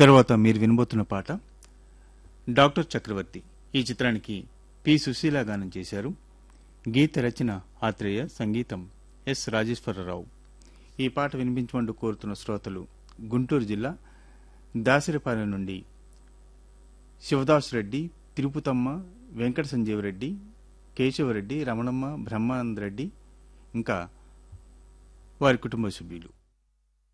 తర్వాత మీరు వినబోతున్న పాట డాక్టర్ చక్రవర్తి. ఈ చిత్రానికి పి సుశీల గానం చేశారు. గీత రచన ఆత్రేయ, సంగీతం ఎస్ రాజేశ్వరరావు. ఈ పాట వినిపించమంటూ కోరుతున్న శ్రోతలు గుంటూరు జిల్లా దాసరిపాలెం నుండి శివదాస్ రెడ్డి, తిరుపతమ్మ, వెంకట సంజీవరెడ్డి, కేశవరెడ్డి, రమణమ్మ, బ్రహ్మానంద రెడ్డి, ఇంకా వారి కుటుంబ సభ్యులు.